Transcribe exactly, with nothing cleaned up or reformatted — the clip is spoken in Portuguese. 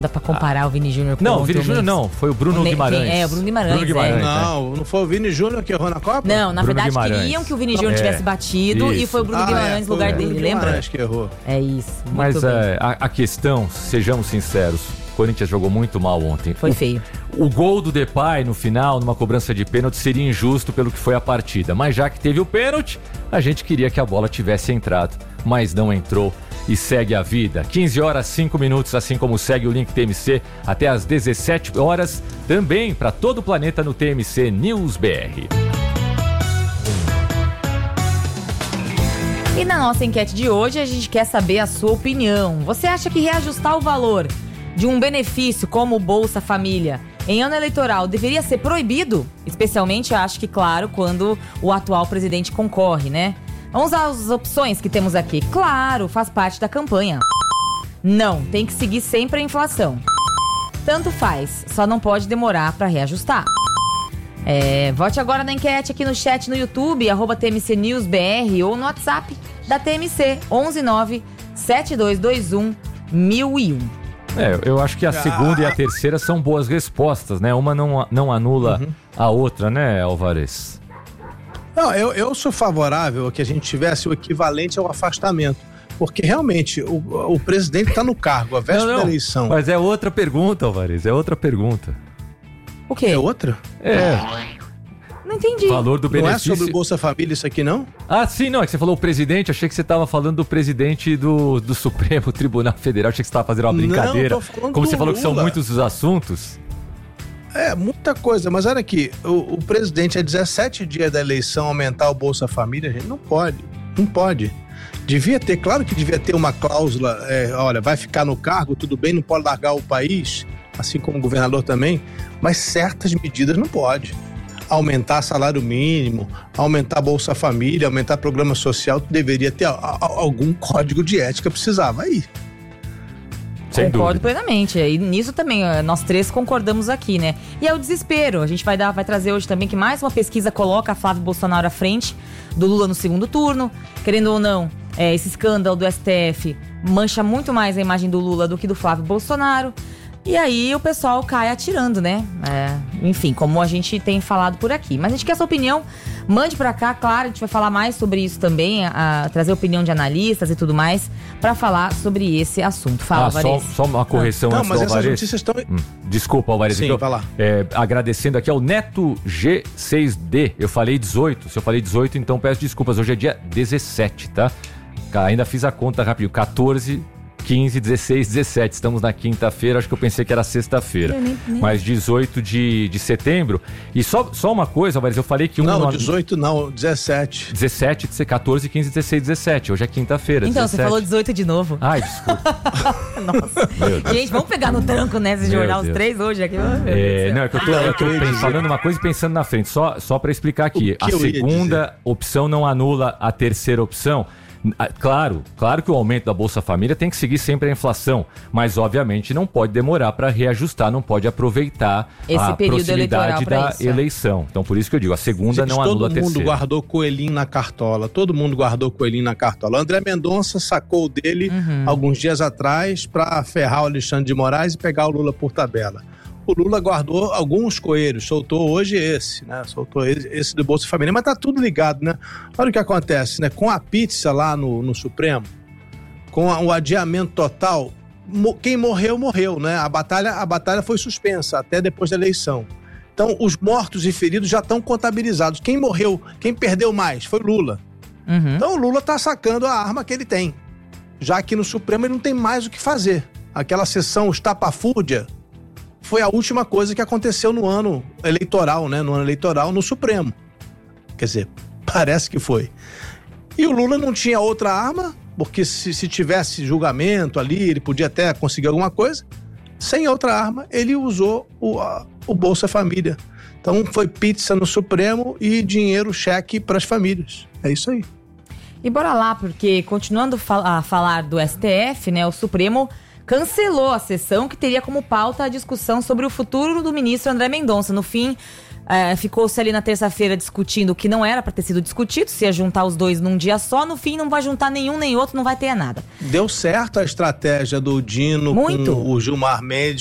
Dá pra comparar ah. o Vini Júnior com não, o Não, o Vini Júnior não, foi o Bruno o Guimarães. É, o Bruno Guimarães. Bruno Guimarães é. Não, não foi o Vini Júnior que errou na Copa? Não, na Bruno verdade Guimarães. queriam que o Vini Júnior é. tivesse batido isso. E foi o Bruno ah, Guimarães no é, lugar dele, lembra? Acho que errou. É isso. Mas é, a, a questão, sejamos sinceros, o Corinthians jogou muito mal ontem. Foi feio. O, o gol do Depay no final, numa cobrança de pênalti, seria injusto pelo que foi a partida. Mas já que teve o pênalti, a gente queria que a bola tivesse entrado, mas não entrou. E segue a vida. quinze horas, cinco minutos, assim como segue o Link T M C até às dezessete horas, também para todo o planeta no T M C News B R. E na nossa enquete de hoje, a gente quer saber a sua opinião. Você acha que reajustar o valor de um benefício como o Bolsa Família em ano eleitoral deveria ser proibido? Especialmente, acho que, claro, quando o atual presidente concorre, né? Vamos às opções que temos aqui. Claro, faz parte da campanha. Não, tem que seguir sempre a inflação. Tanto faz, só não pode demorar para reajustar. É, vote agora na enquete aqui no chat no YouTube, arroba T M C News B R, ou no WhatsApp da T M C, onze nove sete dois dois um mil e um. É, eu acho que a segunda ah. e a terceira são boas respostas, né? Uma não, não anula uhum. a outra, né, Alvarez? Não, eu, eu sou favorável a que a gente tivesse o equivalente ao afastamento, porque realmente o, o presidente está no cargo, a véspera não, não, da eleição. Mas é outra pergunta, Alvarez, é outra pergunta. O quê? É outra? É. Não entendi. Valor do benefício. Não é sobre o Bolsa Família isso aqui, não? Ah, sim, não, é que você falou o presidente, achei que você estava falando do presidente do, do Supremo Tribunal Federal, achei que você estava fazendo uma brincadeira. Não, tô falando como do você falou Lula. Que são muitos os assuntos. É, muita coisa, mas olha aqui, o, o presidente, há dezessete dias da eleição, aumentar o Bolsa Família, gente, não pode, não pode. Devia ter, claro que devia ter uma cláusula, é, olha, vai ficar no cargo, tudo bem, não pode largar o país, assim como o governador também, mas certas medidas não pode. Aumentar salário mínimo, aumentar Bolsa Família, aumentar programa social, deveria ter a, a, algum código de ética, precisava aí. Sem Concordo dúvida. plenamente. E nisso também, nós três concordamos aqui, né? E é o desespero. A gente vai, dar, vai trazer hoje também que mais uma pesquisa coloca a Flávio Bolsonaro à frente do Lula no segundo turno. Querendo ou não, é, esse escândalo do S T F mancha muito mais a imagem do Lula do que do Flávio Bolsonaro. E aí o pessoal cai atirando, né? É, enfim, como a gente tem falado por aqui. Mas a gente quer a sua opinião. Mande pra cá, claro, a gente vai falar mais sobre isso também, a, a trazer a opinião de analistas e tudo mais, pra falar sobre esse assunto. Fala, ah, Alvarez. Só, só uma correção Não, antes mas do essas Alvarez. notícias estão... Hum, desculpa, Alvarez. Sim, eu, vai lá. É, agradecendo aqui ao Neto G seis D. Eu falei dezoito. Se eu falei dezoito, então peço desculpas. Hoje é dia dezessete, tá? Ainda fiz a conta rápido. quatorze... quinze, dezesseis, dezessete, estamos na quinta-feira, acho que eu pensei que era sexta-feira, nem, nem. Mas dezoito de, de setembro, e só, só uma coisa, Alvarez, eu falei que um... Não, no... dezoito não, dezessete. dezessete, quatorze, quinze, dezesseis, dezessete, hoje é quinta-feira, então, dezessete. Você falou dezoito de novo. Ai, desculpa. Nossa. Gente, vamos pegar no tranco, né, se jornar os três hoje aqui. É, não, é que eu tô, eu tô pensando, falando uma coisa e pensando na frente, só, só pra explicar aqui, a segunda opção não anula a terceira opção. Claro, claro que o aumento da Bolsa Família tem que seguir sempre a inflação, mas obviamente não pode demorar para reajustar, não pode aproveitar esse a proximidade da isso, eleição. Então por isso que eu digo, a segunda não anula a terceira. Todo mundo guardou coelhinho na cartola, todo mundo guardou coelhinho na cartola. André Mendonça sacou dele uhum. alguns dias atrás para ferrar o Alexandre de Moraes e pegar o Lula por tabela. O Lula guardou alguns coelhos, soltou hoje esse, né? Soltou esse do Bolsa Família, mas tá tudo ligado, né? Olha o que acontece, né? Com a pizza lá no, no Supremo, com o adiamento total, quem morreu, morreu, né? A batalha, a batalha foi suspensa até depois da eleição. Então, os mortos e feridos já estão contabilizados. Quem morreu, quem perdeu mais foi Lula. Uhum. Então, o Lula tá sacando a arma que ele tem. Já que no Supremo ele não tem mais o que fazer. Aquela sessão estapafúrdia foi a última coisa que aconteceu no ano eleitoral, né? No ano eleitoral no Supremo. Quer dizer, parece que foi. E o Lula não tinha outra arma, porque se, se tivesse julgamento ali, ele podia até conseguir alguma coisa. Sem outra arma, ele usou o, a, o Bolsa Família. Então foi pizza no Supremo e dinheiro, cheque para as famílias. É isso aí. E bora lá, porque continuando a falar do S T F, né? O Supremo cancelou a sessão que teria como pauta a discussão sobre o futuro do ministro André Mendonça. No fim, É, ficou-se ali na terça-feira discutindo o que não era para ter sido discutido, se ia juntar os dois num dia só. No fim, não vai juntar nenhum nem outro, não vai ter nada. Deu certo a estratégia do Dino Muito. com o Gilmar Mendes